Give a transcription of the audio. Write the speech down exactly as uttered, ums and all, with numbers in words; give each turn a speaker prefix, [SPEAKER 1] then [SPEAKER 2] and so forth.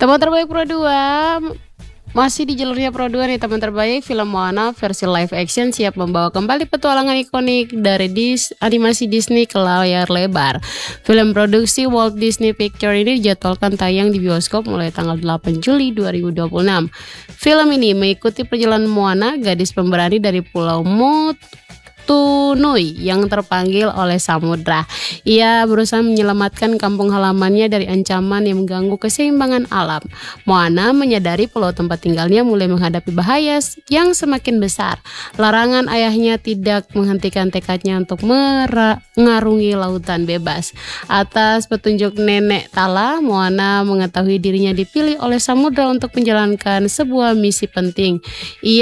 [SPEAKER 1] Teman terbaik Pro dua, masih di jalurnya Pro dua nih teman terbaik. Film Moana versi live action siap membawa kembali petualangan ikonik dari dis, animasi Disney ke layar lebar. Film produksi Walt Disney Pictures ini dijadwalkan tayang di bioskop mulai tanggal delapan Juli dua ribu dua puluh enam. Film ini mengikuti perjalanan Moana, gadis pemberani dari Pulau Mot Tunui yang terpanggil oleh samudra. Ia berusaha menyelamatkan kampung halamannya dari ancaman yang mengganggu keseimbangan alam. Moana menyadari pulau tempat tinggalnya mulai menghadapi bahaya yang semakin besar. Larangan ayahnya tidak menghentikan tekadnya untuk mengarungi lautan bebas. Atas petunjuk nenek Tala, Moana mengetahui dirinya dipilih oleh samudra untuk menjalankan sebuah misi penting. Ia